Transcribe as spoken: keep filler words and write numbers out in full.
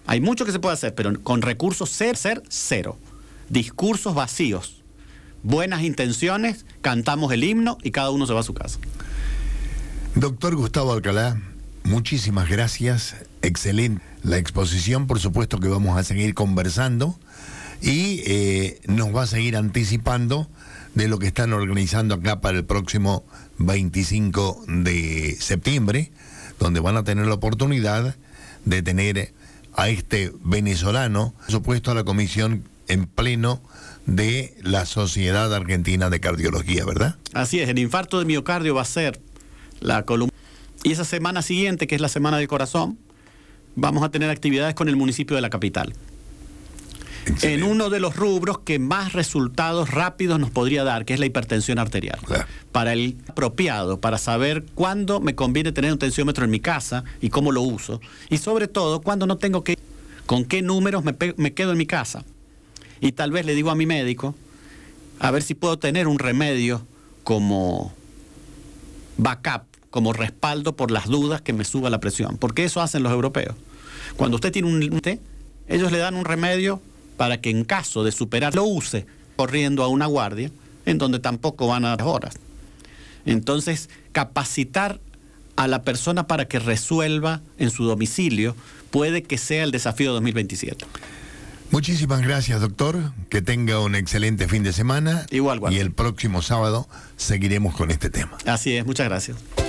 Hay mucho que se puede hacer, pero con recursos ser, ser cero. Discursos vacíos, buenas intenciones, cantamos el himno y cada uno se va a su casa. Doctor Gustavo Alcalá, muchísimas gracias, excelente la exposición, por supuesto que vamos a seguir conversando y eh, nos va a seguir anticipando de lo que están organizando acá para el próximo veinticinco de septiembre, donde van a tener la oportunidad de tener a este venezolano supuesto a la comisión en pleno de la Sociedad Argentina de Cardiología, ¿verdad? Así es, el infarto de miocardio va a ser la columna. Y esa semana siguiente, que es la Semana del Corazón, vamos a tener actividades con el municipio de la capital. Excelente. En uno de los rubros que más resultados rápidos nos podría dar, que es la hipertensión arterial. Claro. Para el apropiado, para saber cuándo me conviene tener un tensiómetro en mi casa y cómo lo uso. Y sobre todo, cuándo no tengo que... con qué números me, me quedo en mi casa. Y tal vez le digo a mi médico, a ver si puedo tener un remedio como backup, como respaldo por las dudas que me suba la presión. Porque eso hacen los europeos. Cuando usted tiene un té, ellos le dan un remedio para que en caso de superar lo use corriendo a una guardia, en donde tampoco van a las horas. Entonces, capacitar a la persona para que resuelva en su domicilio puede que sea el desafío dos mil veintisiete. Muchísimas gracias, doctor. Que tenga un excelente fin de semana. Igual, igual. Y el próximo sábado seguiremos con este tema. Así es, muchas gracias.